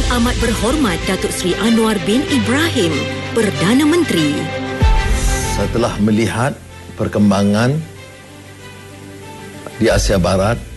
Amat Berhormat Datuk Seri Anwar bin Ibrahim, Perdana Menteri. Setelah melihat perkembangan di Asia Barat